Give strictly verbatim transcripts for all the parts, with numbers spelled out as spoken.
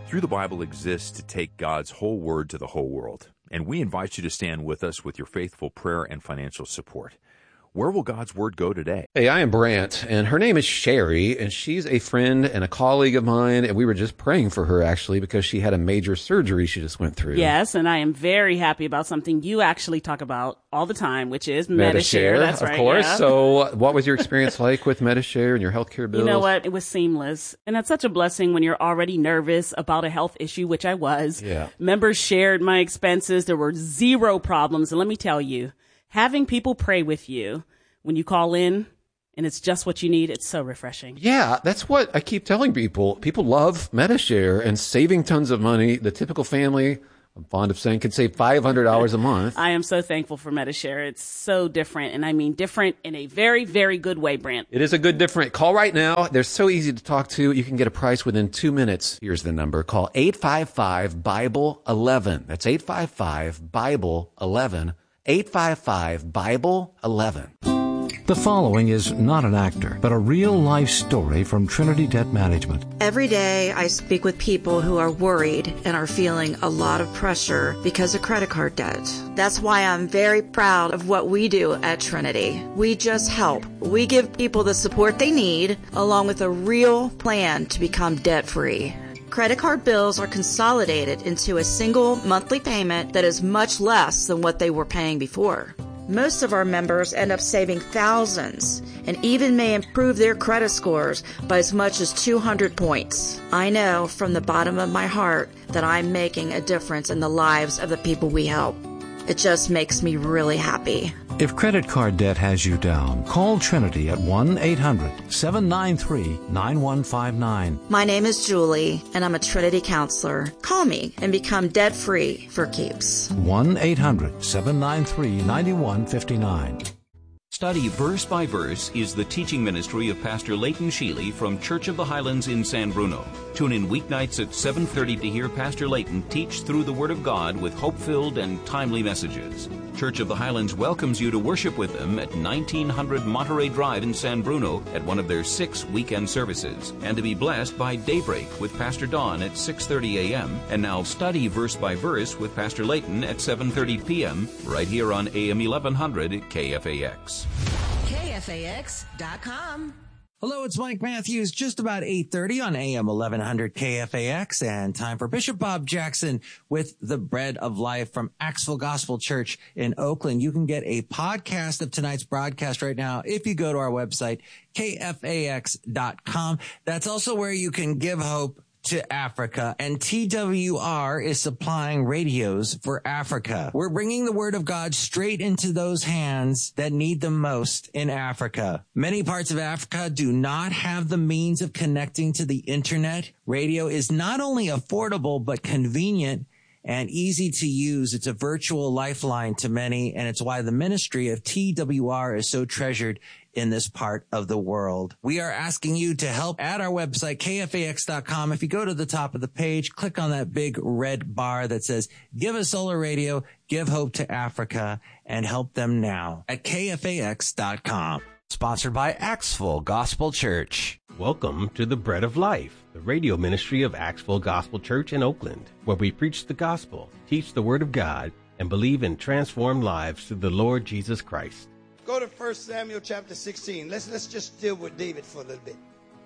Through the Bible exists to take God's whole word to the whole world, and we invite you to stand with us with your faithful prayer and financial support. Where will God's word go today? Hey, I am Brant, and her name is Sherry, and she's a friend and a colleague of mine, and we were just praying for her, actually, because she had a major surgery she just went through. Yes, and I am very happy about something you actually talk about all the time, which is Metashare. Metashare. That's of right, course. yeah. So what was your experience like with Metashare and your healthcare bills? You know what? It was seamless. And that's such a blessing when you're already nervous about a health issue, which I was. Yeah. Members shared my expenses. There were zero problems. And let me tell you, having people pray with you when you call in and it's just what you need, it's so refreshing. Yeah, that's what I keep telling people. People love Metashare and saving tons of money. The typical family, I'm fond of saying, can save five hundred dollars a month. I am so thankful for Metashare. It's so different, and I mean different in a very, very good way, Brant. It is a good different. Call right now. They're so easy to talk to. You can get a price within two minutes. Here's the number. Call eight five five, Bible eleven. That's eight five five, Bible eleven. eight five five, Bible eleven. The following is not an actor, but a real-life story from Trinity Debt Management. Every day I speak with people who are worried and are feeling a lot of pressure because of credit card debt. That's why I'm very proud of what we do at Trinity. We just help. We give people the support they need, along with a real plan to become debt-free. Credit card bills are consolidated into a single monthly payment that is much less than what they were paying before. Most of our members end up saving thousands and even may improve their credit scores by as much as two hundred points. I know from the bottom of my heart that I'm making a difference in the lives of the people we help. It just makes me really happy. If credit card debt has you down, call Trinity at one eight hundred, seven nine three, nine one five nine. My name is Julie, and I'm a Trinity counselor. Call me and become debt-free for keeps. one eight hundred, seven nine three, nine one five nine. Study Verse by Verse is the teaching ministry of Pastor Leighton Sheely from Church of the Highlands in San Bruno. Tune in weeknights at seven thirty to hear Pastor Leighton teach through the Word of God with hope-filled and timely messages. Church of the Highlands welcomes you to worship with them at nineteen hundred Monterey Drive in San Bruno at one of their six weekend services, and to be blessed by Daybreak with Pastor Don at six thirty a.m. And now Study Verse by Verse with Pastor Leighton at seven thirty p.m. right here on A M eleven hundred K F A X. K F A X dot com. Hello, it's Mike Matthews, just about eight thirty on A M eleven hundred K F A X, and time for Bishop Bob Jackson with the Bread of Life from Axville Gospel Church in Oakland. You can get a podcast of tonight's broadcast right now if you go to our website, K F A X dot com. That's also where you can give hope to Africa, and T W R is supplying radios for Africa. We're bringing the word of God straight into those hands that need them most in Africa. Many parts of Africa do not have the means of connecting to the internet. Radio is not only affordable, but convenient and easy to use. It's a virtual lifeline to many, and it's why the ministry of T W R is so treasured in this part of the world. We are asking you to help at our website, K F A X dot com. If you go to the top of the page, click on that big red bar that says, Give a Solar Radio, Give Hope to Africa, and help them now at K F A X dot com. Sponsored by Axville Gospel Church. Welcome to the Bread of Life, the radio ministry of Axville Gospel Church in Oakland, where we preach the gospel, teach the word of God, and believe in transformed lives through the Lord Jesus Christ. Go to First Samuel chapter sixteen. Let's let's just deal with David for a little bit.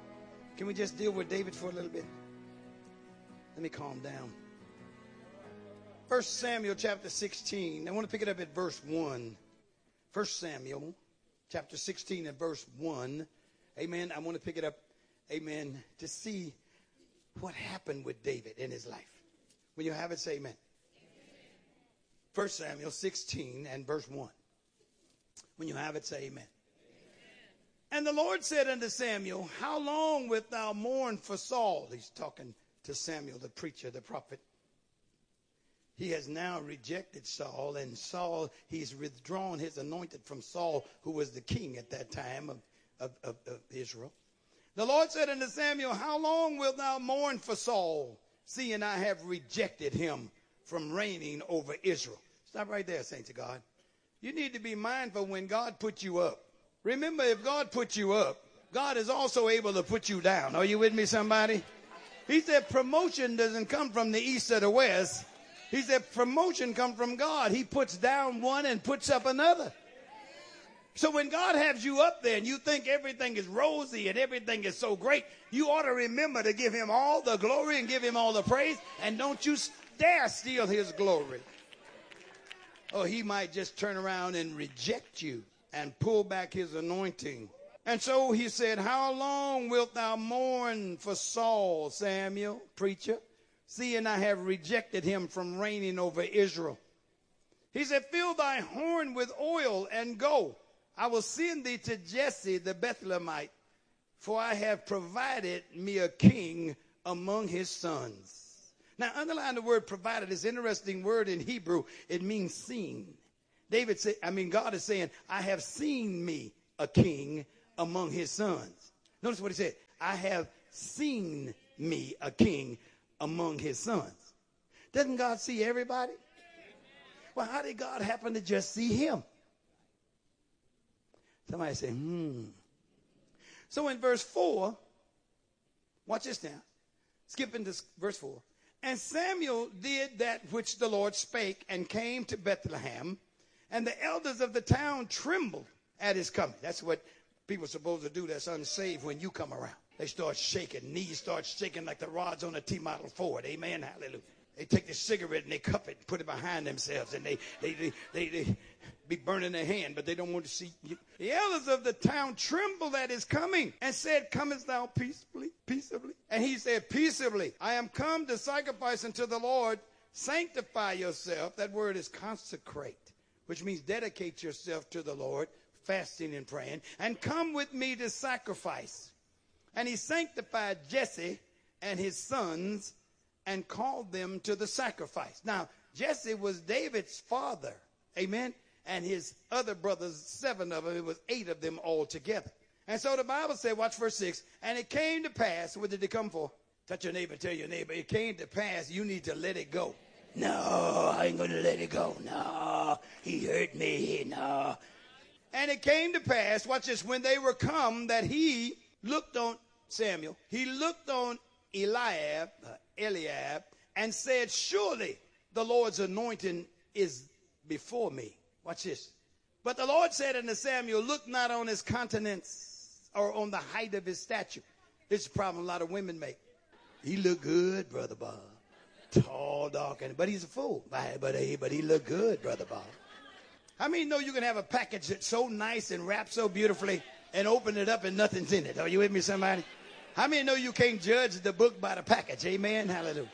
Can we just deal with David for a little bit? Let me calm down. First Samuel chapter sixteen. I want to pick it up at verse one. First Samuel chapter sixteen and verse one. Amen. I want to pick it up, amen, to see what happened with David in his life. When you have it, say amen. First Samuel sixteen and verse one. When you have it, say amen. Amen. And the Lord said unto Samuel, How long wilt thou mourn for Saul? He's talking to Samuel, the preacher, the prophet. He has now rejected Saul, and Saul, he's withdrawn his anointed from Saul, who was the king at that time of, of, of, of Israel. The Lord said unto Samuel, How long wilt thou mourn for Saul, seeing I have rejected him from reigning over Israel? Stop right there, saints of God. You need to be mindful when God put you up. Remember, if God put you up, God is also able to put you down. Are you with me, somebody? He said promotion doesn't come from the east or the west. He said promotion comes from God. He puts down one and puts up another. So when God has you up there and you think everything is rosy and everything is so great, you ought to remember to give him all the glory and give him all the praise. And don't you dare steal his glory. Or he might just turn around and reject you and pull back his anointing. And so he said, how long wilt thou mourn for Saul, Samuel, preacher, seeing I have rejected him from reigning over Israel? He said, fill thy horn with oil and go. I will send thee to Jesse the Bethlehemite, for I have provided me a king among his sons. Now, underline the word provided. It's an interesting word in Hebrew. It means seen. David said, I mean, God is saying, I have seen me a king among his sons. Notice what he said. I have seen me a king among his sons. Doesn't God see everybody? Well, how did God happen to just see him? Somebody say, hmm. So in verse four, watch this now. Skip into verse four. And Samuel did that which the Lord spake and came to Bethlehem, and the elders of the town trembled at his coming. That's what people are supposed to do that's unsaved when you come around. They start shaking. Knees start shaking like the rods on a T-model Ford. Amen. Hallelujah. They take the cigarette and they cup it and put it behind themselves, and they, they, they, they, they be burning their hand, but they don't want to see you. The elders of the town trembled at his coming and said, comest thou peaceably, peaceably? And he said, peaceably. I am come to sacrifice unto the Lord. Sanctify yourself. That word is consecrate, which means dedicate yourself to the Lord, fasting and praying, and come with me to sacrifice. And he sanctified Jesse and his sons and called them to the sacrifice. Now, Jesse was David's father. Amen. And his other brothers, seven of them, it was eight of them all together. And so the Bible said, watch verse six, and it came to pass, what did it come for? Touch your neighbor, tell your neighbor, it came to pass, you need to let it go. No, I ain't going to let it go. No, he hurt me. No. And it came to pass, watch this, when they were come, that he looked on Samuel, he looked on Eliab, uh, Eliab, and said, surely the Lord's anointing is before me. Watch this. But the Lord said unto Samuel, look not on his countenance or on the height of his stature. This is a problem a lot of women make. He look good, Brother Bob. Tall, dark, and but he's a fool. But he, but he look good, Brother Bob. How many know you can have a package that's so nice and wrapped so beautifully and open it up and nothing's in it? Are you with me, somebody? How many know you can't judge the book by the package? Amen. Hallelujah.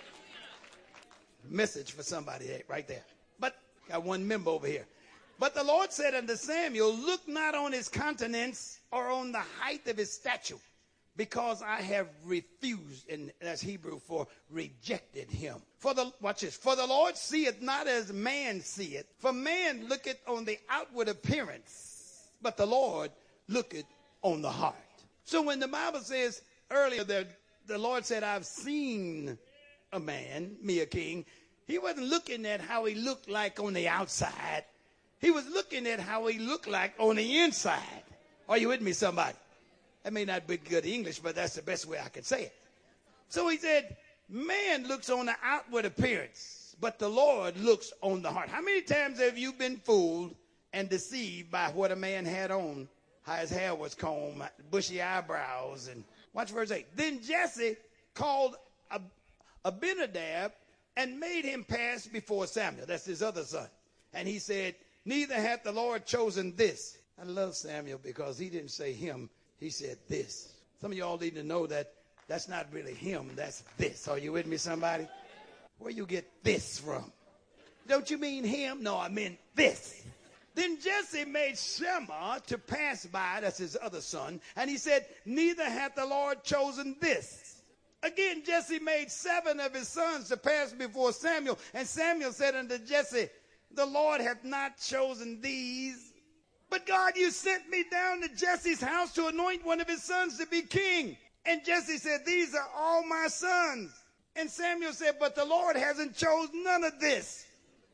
Message for somebody right there. But got one member over here. But the Lord said unto Samuel, look not on his countenance or on the height of his stature, because I have refused, and that's Hebrew for rejected him. For the, watch this, for the Lord seeth not as man seeth, for man looketh on the outward appearance, but the Lord looketh on the heart. So when the Bible says earlier that the Lord said, I've seen a man, me a king, he wasn't looking at how he looked like on the outside. He was looking at how he looked like on the inside. Are you with me, somebody? That may not be good English, but that's the best way I could say it. So he said, man looks on the outward appearance, but the Lord looks on the heart. How many times have you been fooled and deceived by what a man had on? How his hair was combed, bushy eyebrows, and watch verse eight. Then Jesse called Abinadab and made him pass before Samuel. That's his other son. And he said, neither hath the Lord chosen this. I love Samuel because he didn't say him. He said this. Some of y'all need to know that that's not really him. That's this. Are you with me, somebody? Where you get this from? Don't you mean him? No, I meant this. Then Jesse made Shema to pass by. That's his other son. And he said, neither hath the Lord chosen this. Again, Jesse made seven of his sons to pass before Samuel. And Samuel said unto Jesse, the Lord hath not chosen these. But God, you sent me down to Jesse's house to anoint one of his sons to be king. And Jesse said, these are all my sons. And Samuel said, but the Lord hasn't chosen none of this.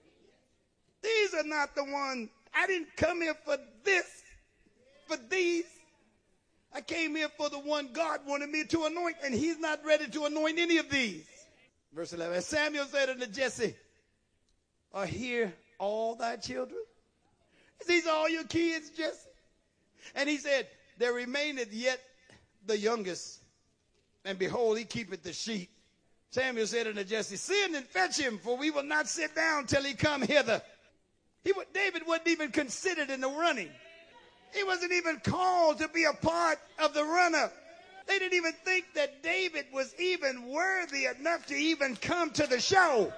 These are not the ones. I didn't come here for this, for these. I came here for the one God wanted me to anoint, and he's not ready to anoint any of these. Verse eleven, and Samuel said unto Jesse, are here all thy children? Is these all your kids, Jesse? And he said, there remaineth yet the youngest, and behold, he keepeth the sheep. Samuel said unto Jesse, send and fetch him, for we will not sit down till he come hither. He, David wasn't even considered in the running. He wasn't even called to be a part of the runner. They didn't even think that David was even worthy enough to even come to the show.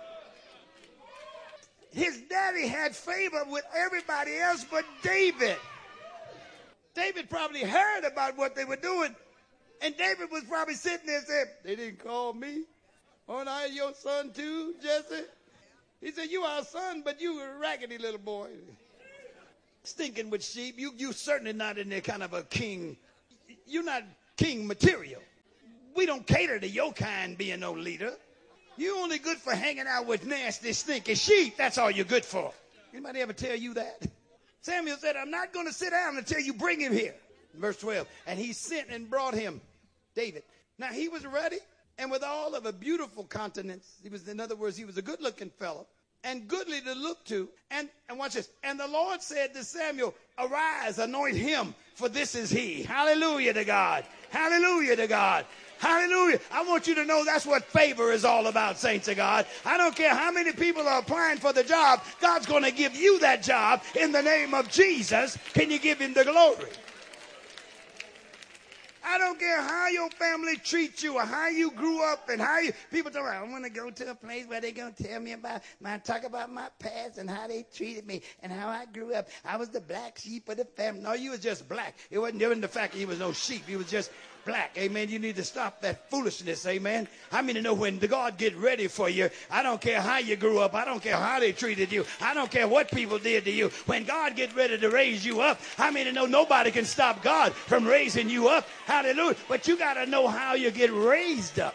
His daddy had favor with everybody else but David. David probably heard about what they were doing, and David was probably sitting there saying, they didn't call me. Aren't I your son too, Jesse? He said, you are a son, but you a raggedy little boy. Stinking with sheep. You you certainly not in there kind of a king. You're not king material. We don't cater to your kind being no leader. You only good for hanging out with nasty, stinky sheep. That's all you're good for. Anybody ever tell you that? Samuel said, I'm not going to sit down until you bring him here. Verse twelve, and he sent and brought him, David. Now he was ready, and with all of a beautiful countenance. He was, in other words, he was a good-looking fellow, and goodly to look to. And, and watch this. And the Lord said to Samuel, arise, anoint him, for this is he. Hallelujah to God. Hallelujah to God. Hallelujah. I want you to know that's what favor is all about, saints of God. I don't care how many people are applying for the job. God's going to give you that job in the name of Jesus. Can you give him the glory? I don't care how your family treats you or how you grew up and how you, people tell me, I want to go to a place where they're going to tell me about, my talk about my past and how they treated me and how I grew up. I was the black sheep of the family. No, you was just black. It wasn't even the fact that you was no sheep. You was just black. Amen. You need to stop that foolishness. Amen. I mean to know when the God get ready for you. I don't care how you grew up. I don't care how they treated you. I don't care what people did to you. When God get ready to raise you up, I mean to know nobody can stop God from raising you up. Hallelujah. But you got to know how you get raised up.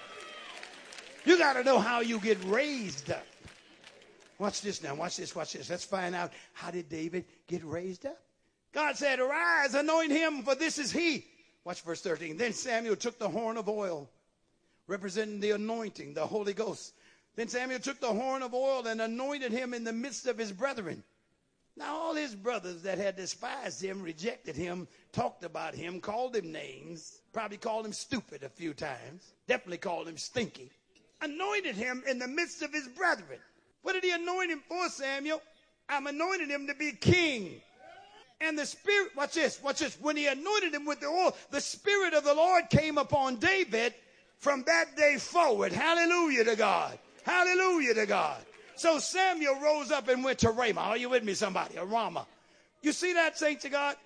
You got to know how you get raised up. Watch this now. Watch this. Watch this. Let's find out, how did David get raised up? God said, arise, anoint him, for this is he. Watch verse thirteen. Then Samuel took the horn of oil, representing the anointing, the Holy Ghost. Then Samuel took the horn of oil and anointed him in the midst of his brethren. Now all his brothers that had despised him, rejected him, talked about him, called him names, probably called him stupid a few times, definitely called him stinky, anointed him in the midst of his brethren. What did he anoint him for, Samuel? I'm anointing him to be king. And the Spirit, watch this, watch this. When he anointed him with the oil, the Spirit of the Lord came upon David from that day forward. Hallelujah to God. Hallelujah to God. So Samuel rose up and went to Ramah. Are you with me, somebody? Or Ramah. You see that, saints of God?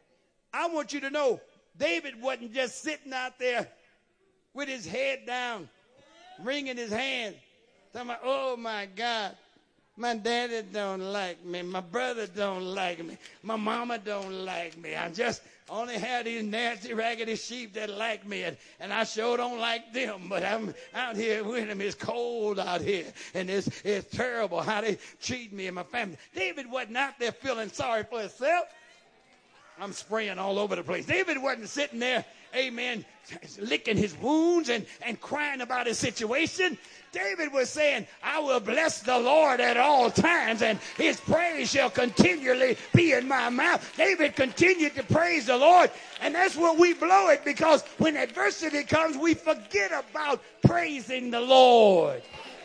I want you to know, David wasn't just sitting out there with his head down, wringing his hand, talking about, oh my God. My daddy don't like me. My brother don't like me. My mama don't like me. I just only have these nasty, raggedy sheep that like me, and, and I sure don't like them. But I'm out here with them. It's cold out here, and it's, it's terrible how they treat me and my family. David wasn't out there feeling sorry for himself. I'm spraying all over the place. David wasn't sitting there, amen, licking his wounds and, and crying about his situation. David was saying, I will bless the Lord at all times, and his praise shall continually be in my mouth. David continued to praise the Lord, and that's where we blow it, because when adversity comes, we forget about praising the Lord.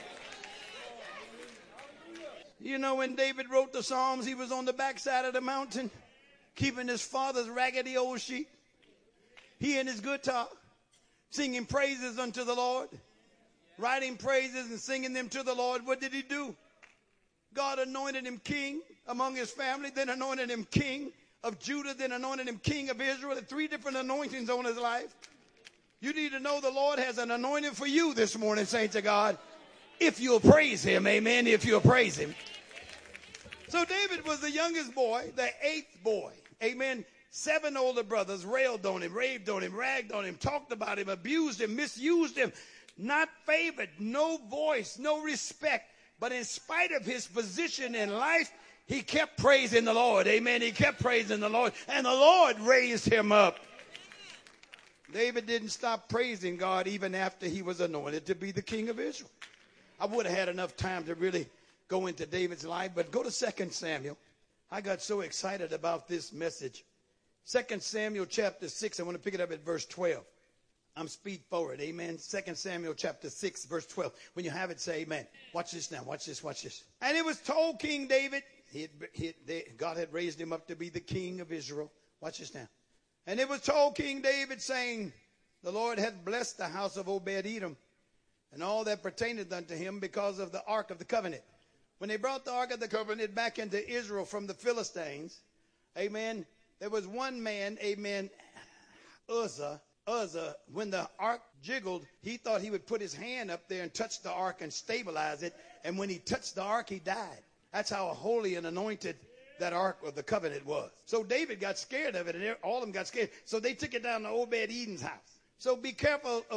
You know, when David wrote the Psalms, he was on the backside of the mountain, keeping his father's raggedy old sheep. He and his guitar, singing praises unto the Lord, writing praises and singing them to the Lord. What did he do? God anointed him king among his family, then anointed him king of Judah, then anointed him king of Israel. Three different anointings on his life. You need to know the Lord has an anointing for you this morning, saints of God, if you'll praise him. Amen. If you'll praise him. So David was the youngest boy, the eighth boy. Amen. Seven older brothers railed on him, raved on him, ragged on him, talked about him, abused him, misused him, not favored, no voice, no respect. But in spite of his position in life, he kept praising the Lord. Amen. He kept praising the Lord, and the Lord raised him up. David didn't stop praising God even after he was anointed to be the king of Israel. I would have had enough time to really go into David's life, but go to Second Samuel. I got so excited about this message. Second Samuel chapter six, I want to pick it up at verse twelve. I'm speed forward, amen. Second Samuel chapter six, verse twelve. When you have it, say amen. Watch this now, watch this, watch this. And it was told King David, he had, he had, they, God had raised him up to be the king of Israel. Watch this now. And it was told King David, saying, the Lord hath blessed the house of Obed-Edom, and all that pertaineth unto him, because of the ark of the covenant. When they brought the ark of the covenant back into Israel from the Philistines, amen, there was one man, amen, Uzzah, Uzzah, when the ark jiggled, he thought he would put his hand up there and touch the ark and stabilize it. And when he touched the ark, he died. That's how holy and anointed that ark of the covenant was. So David got scared of it, and all of them got scared. So they took it down to Obed-Edom's house. So be careful of